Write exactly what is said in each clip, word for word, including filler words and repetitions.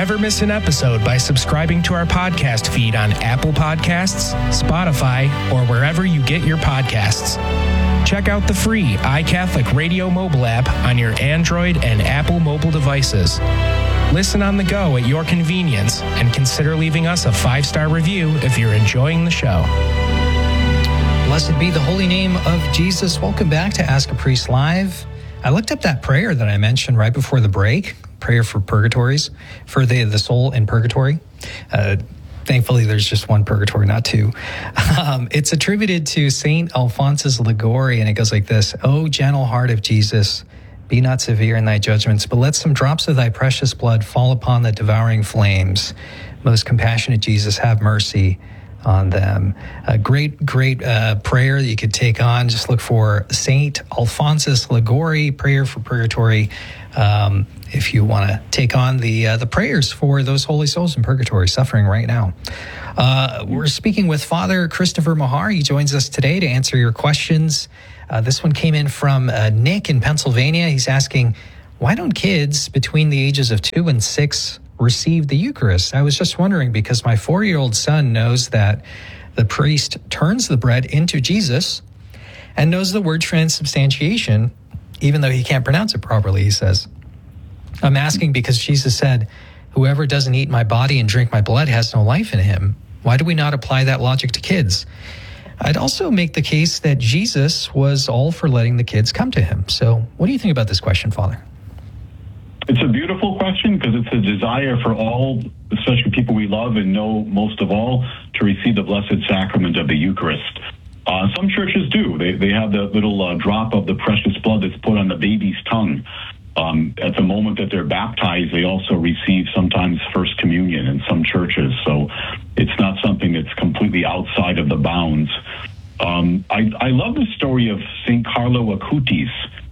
Never miss an episode by subscribing to our podcast feed on Apple Podcasts, Spotify, or wherever you get your podcasts. Check out the free iCatholic Radio mobile app on your Android and Apple mobile devices. Listen on the go at your convenience and consider leaving us a five-star review if you're enjoying the show. Blessed be the holy name of Jesus. Welcome back to Ask a Priest Live. I looked up that prayer that I mentioned right before the break, prayer for purgatories, for the, the soul in purgatory. Uh, thankfully, there's just one purgatory, not two. Um, it's attributed to Saint Alphonsus Liguori, and it goes like this: O gentle heart of Jesus, be not severe in thy judgments, but let some drops of thy precious blood fall upon the devouring flames. Most compassionate Jesus, have mercy on them. A great, great uh, prayer that you could take on. Just look for Saint Alphonsus Liguori, prayer for purgatory, um, if you want to take on the uh, the prayers for those holy souls in purgatory suffering right now. Uh, we're speaking with Father Christopher Mahar. He joins us today to answer your questions. Uh, this one came in from uh, Nick in Pennsylvania. He's asking, why don't kids between the ages of two and six receive the Eucharist? I was just wondering because my four-year-old son knows that the priest turns the bread into Jesus and knows the word transubstantiation, even though he can't pronounce it properly, he says. I'm asking because Jesus said, whoever doesn't eat my body and drink my blood has no life in him. Why do we not apply that logic to kids? I'd also make the case that Jesus was all for letting the kids come to him. So what do you think about this question, Father? It's a beautiful question because it's a desire for all, especially people we love and know most of all, to receive the Blessed Sacrament of the Eucharist. Uh, some churches do. They they have the little uh, drop of the precious blood that's put on the baby's tongue. Um, at the moment that they're baptized, they also receive sometimes First Communion in some churches. So it's not something that's completely outside of the bounds. Um, I, I love the story of Saint Carlo Acutis,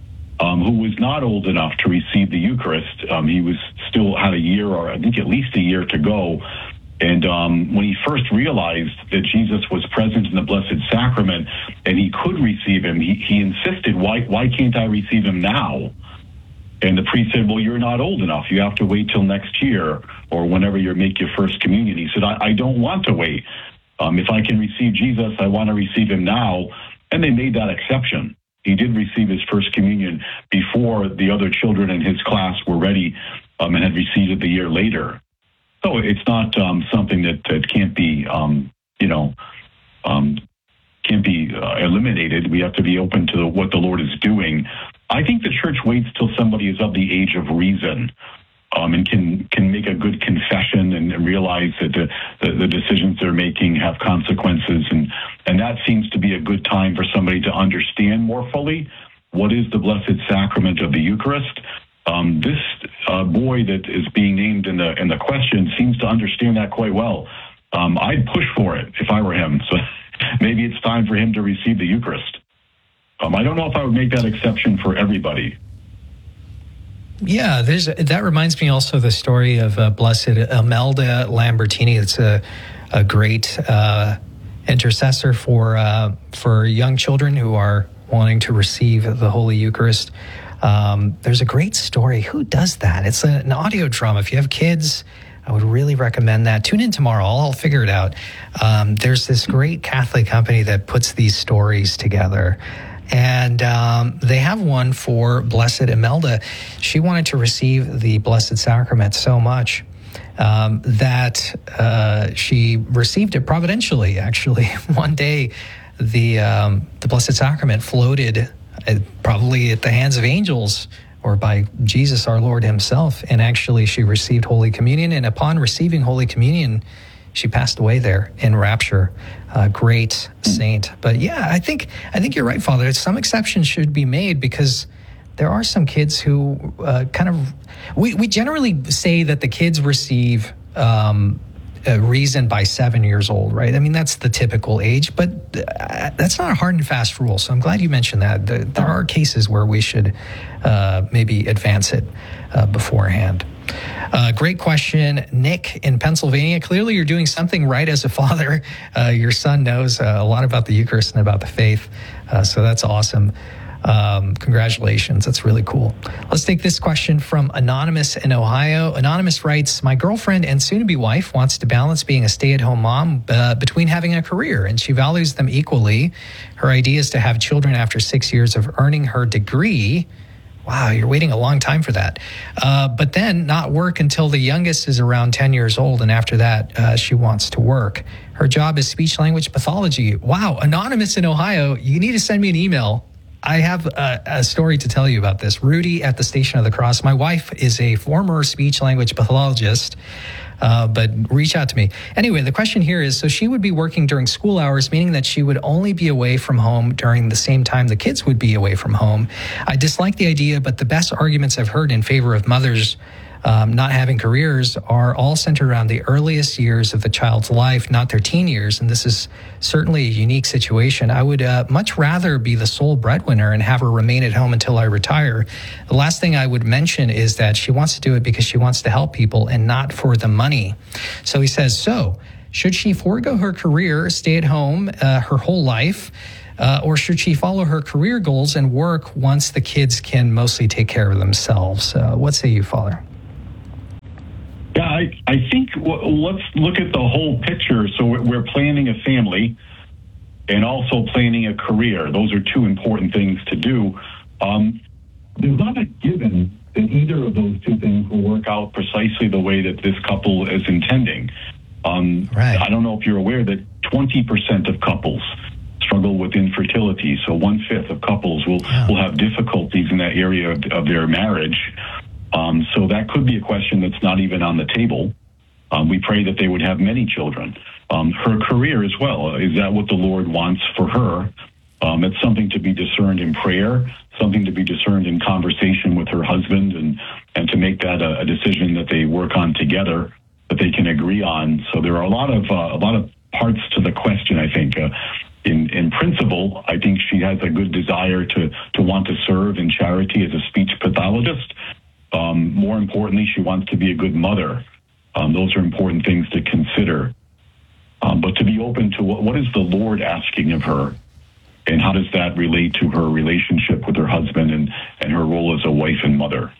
Um, who was not old enough to receive the Eucharist. Um, he was still had a year, or I think at least a year to go. And um, when he first realized that Jesus was present in the Blessed Sacrament and he could receive him, he, he insisted, why, why can't I receive him now? And the priest said, well, you're not old enough. You have to wait till next year or whenever you make your First Communion. He said, I, I don't want to wait. Um, if I can receive Jesus, I want to receive him now. And they made that exception. He did receive his First Communion before the other children in his class were ready um, and had received it the year later. So it's not um, something that, that can't be, um, you know, um, can't be uh, eliminated. We have to be open to the, what the Lord is doing. I think the church waits till somebody is of the age of reason um, and can can make a good confession and, and realize that the, the, the decisions they're making have consequences. And, and that seems to be a good time for somebody to understand more fully what is the Blessed Sacrament of the Eucharist. Um, this uh, boy that is being named in the in the question seems to understand that quite well. Um, I'd push for it if I were him. So maybe it's time for him to receive the Eucharist. Um, I don't know if I would make that exception for everybody. Yeah, there's that reminds me also of the story of uh, Blessed Imelda Lambertini. It's a, a great uh, intercessor for uh, for young children who are wanting to receive the Holy Eucharist. Um, there's a great story. Who does that? It's a, an audio drama. If you have kids, I would really recommend that. Tune in tomorrow. I'll, I'll figure it out. Um, there's this great Catholic company that puts these stories together. And um, they have one for Blessed Imelda. She wanted to receive the Blessed Sacrament so much um, that uh, she received it providentially, actually. One day, the um, the Blessed Sacrament floated uh, probably at the hands of angels or by Jesus our Lord himself. And actually, she received Holy Communion. And upon receiving Holy Communion, she passed away there in rapture. Uh, great saint. But yeah, I think I think you're right, Father. Some exceptions should be made because there are some kids who uh, kind of... We, we generally say that the kids receive um, a reason by seven years old, right? I mean, that's the typical age, but uh, that's not a hard and fast rule. So I'm glad you mentioned that. There, there are cases where we should uh, maybe advance it uh, beforehand. Uh, great question, Nick in Pennsylvania. Clearly, you're doing something right as a father. Uh, your son knows uh, a lot about the Eucharist and about the faith, uh, so that's awesome. Um, congratulations. That's really cool. Let's take this question from Anonymous in Ohio. Anonymous writes, my girlfriend and soon-to-be wife wants to balance being a stay-at-home mom uh, between having a career, and she values them equally. Her idea is to have children after six years of earning her degree. Wow, you're waiting a long time for that. Uh, but then not work until the youngest is around ten years old, and after that, uh, she wants to work. Her job is speech-language pathology. Wow, Anonymous in Ohio, you need to send me an email. I have a, a story to tell you about this. Rudy at the Station of the Cross. My wife is a former speech-language pathologist, uh, but reach out to me. Anyway, the question here is, so she would be working during school hours, meaning that she would only be away from home during the same time the kids would be away from home. I dislike the idea, but the best arguments I've heard in favor of mothers Um, not having careers are all centered around the earliest years of the child's life, not their teen years. And this is certainly a unique situation. I would uh, much rather be the sole breadwinner and have her remain at home until I retire. The last thing I would mention is that she wants to do it because she wants to help people and not for the money. So he says, so should she forego her career, stay at home uh, her whole life? Uh, or should she follow her career goals and work once the kids can mostly take care of themselves? Uh, what say you, Father? Yeah, I, I think w- let's look at the whole picture. So we're, we're planning a family and also planning a career. Those are two important things to do. Um, there's not a given that either of those two things will work out precisely the way that this couple is intending. Um, right. I don't know if you're aware that twenty percent of couples struggle with infertility. So one-fifth of couples will, yeah. will have difficulties in that area of, of their marriage. Um, so that could be a question that's not even on the table. Um, we pray that they would have many children. Um, her career as well. Is that what the Lord wants for her? Um, it's something to be discerned in prayer, something to be discerned in conversation with her husband, and, and to make that a, a decision that they work on together, that they can agree on. So there are a lot of uh, a lot of parts to the question, I think. Uh, in, in principle, I think she has a good desire to, to want to serve in charity as a speech pathologist. Um, more importantly, she wants to be a good mother. Um, those are important things to consider. Um, but to be open to what, what is the Lord asking of her, and how does that relate to her relationship with her husband and, and her role as a wife and mother?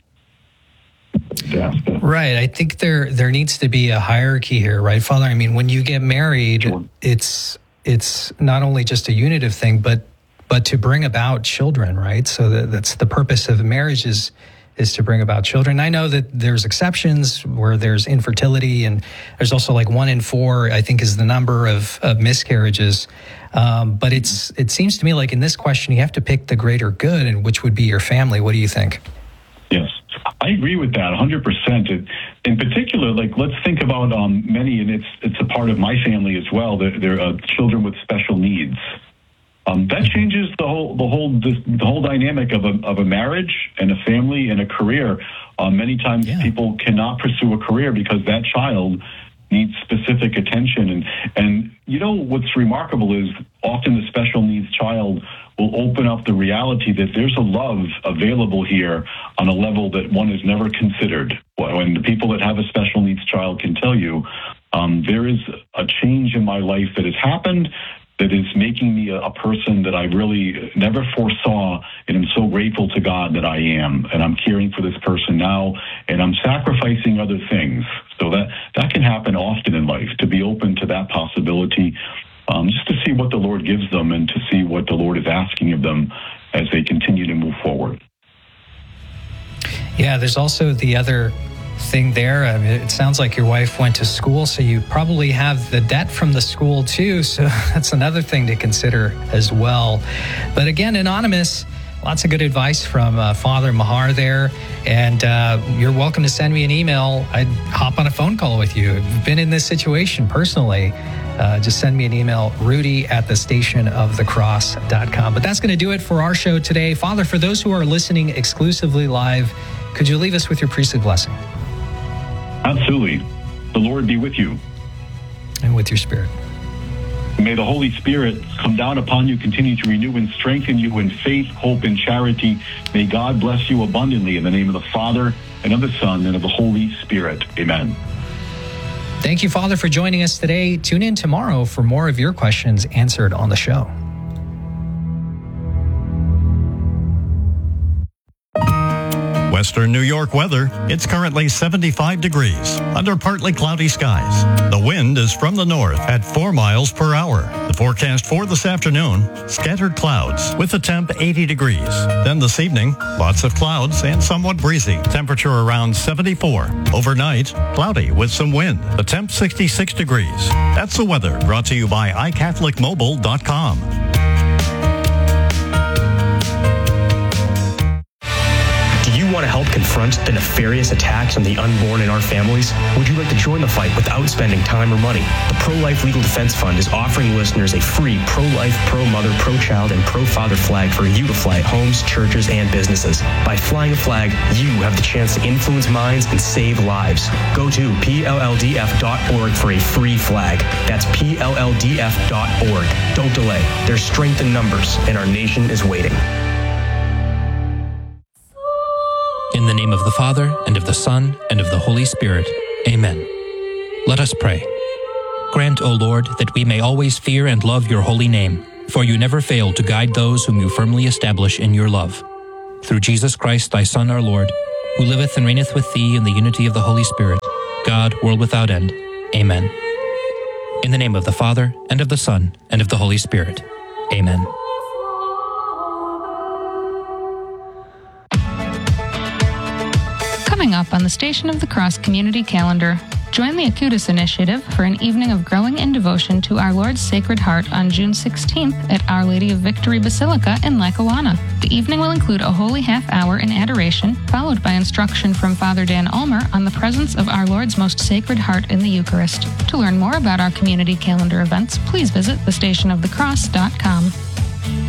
Right. I think there there needs to be a hierarchy here, right, Father? I mean, when you get married, sure. it's it's not only just a unitive thing, but but to bring about children, right? So that, that's the purpose of marriage is. is to bring about children. I know that there's exceptions where there's infertility, and there's also like one in four, I think, is the number of, of miscarriages. Um, but it's it seems to me like in this question, you have to pick the greater good, and which would be your family. What do you think? Yes, I agree with that one hundred percent. In particular, like let's think about um, many, and it's it's a part of my family as well. They're, they're uh, children with special needs. Um, that changes the whole the whole the, the whole dynamic of a of a marriage and a family and a career. Um, many times yeah. people cannot pursue a career because that child needs specific attention. And and you know what's remarkable is often the special needs child will open up the reality that there's a love available here on a level that one has never considered. When the people that have a special needs child can tell you, um, there is a change in my life that has happened that is making me a, a person that I really never foresaw, and I'm so grateful to God that I am, and I'm caring for this person now, and I'm sacrificing other things. So that, that can happen often in life, to be open to that possibility, um, just to see what the Lord gives them and to see what the Lord is asking of them as they continue to move forward. Yeah, there's also the other thing there. I mean, it sounds like your wife went to school, so you probably have the debt from the school too. So that's another thing to consider as well. But again, Anonymous, lots of good advice from uh, Father Mahar there. And uh, you're welcome to send me an email. I'd hop on a phone call with you. If you've been in this situation personally, uh, just send me an email, Rudy at the station of the cross dot com. But that's going to do it for our show today. Father, for those who are listening exclusively live, could you leave us with your priestly blessing? Absolutely. The Lord be with you. And with your spirit. May the Holy Spirit come down upon you, continue to renew and strengthen you in faith, hope, and charity. May God bless you abundantly in the name of the Father, and of the Son, and of the Holy Spirit. Amen. Thank you, Father, for joining us today. Tune in tomorrow for more of your questions answered on the show. Western New York weather, it's currently seventy-five degrees under partly cloudy skies. The wind is from the north at four miles per hour. The forecast for this afternoon, scattered clouds with a temp eighty degrees. Then this evening, lots of clouds and somewhat breezy. Temperature around seventy-four. Overnight, cloudy with some wind. The temp sixty-six degrees. That's the weather brought to you by i catholic mobile dot com. Want to help confront the nefarious attacks on the unborn in our families? Would you like to join the fight without spending time or money? The Pro-Life Legal Defense Fund is offering listeners a free pro-life, pro-mother, pro-child, and pro-father flag for you to fly at homes, churches, and businesses. By flying a flag, you have the chance to influence minds and save lives. Go to P L L D F dot org for a free flag. That's P L L D F dot org. Don't delay. There's strength in numbers, and our nation is waiting. In the name of the Father, and of the Son, and of the Holy Spirit. Amen. Let us pray. Grant, O Lord, that we may always fear and love your holy name, for you never fail to guide those whom you firmly establish in your love. Through Jesus Christ, thy Son, our Lord, who liveth and reigneth with thee in the unity of the Holy Spirit, God, world without end. Amen. In the name of the Father, and of the Son, and of the Holy Spirit. Amen. Coming up on the Station of the Cross Community Calendar, join the Acutus Initiative for an evening of growing in devotion to Our Lord's Sacred Heart on June sixteenth at Our Lady of Victory Basilica in Lackawanna. The evening will include a holy half hour in adoration, followed by instruction from Father Dan Ulmer on the presence of Our Lord's Most Sacred Heart in the Eucharist. To learn more about our community calendar events, please visit the station of the cross dot com.